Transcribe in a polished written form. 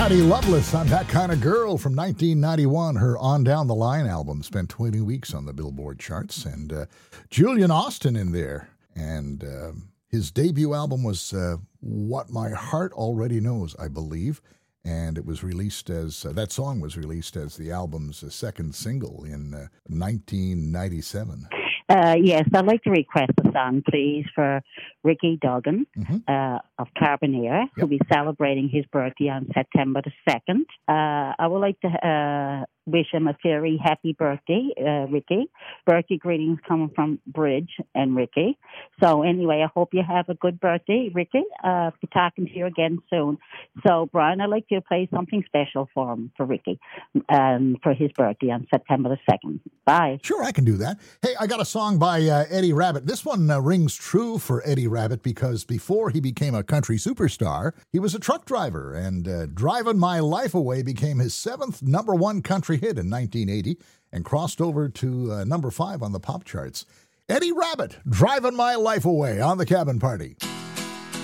Patty Loveless, I'm That Kind of Girl from 1991. Her On Down the Line album spent 20 weeks on the Billboard charts, and Julian Austin in there. And his debut album was What My Heart Already Knows, I believe. And it was released as, that song was released as the album's second single in 1997. Yes, I'd like to request a song, please, for Ricky Duggan of Carbonera, who'll be celebrating his birthday on September the 2nd. I would like to wish him a very happy birthday, Ricky. Birthday greetings coming from Bridge and Ricky. So anyway, I hope you have a good birthday, Ricky. I'll be talking to you again soon. So, Brian, I'd like you to play something special for him, for Ricky, for his birthday on September the 2nd. Bye. Sure, I can do that. Hey, I got a song by Eddie Rabbitt. This one rings true for Eddie Rabbitt because before he became a country superstar, he was a truck driver, and Driving My Life Away became his 7th number 1 country hit in 1980 and crossed over to number 5 on the pop charts. Eddie Rabbitt, Driving My Life Away on the Cabin Party.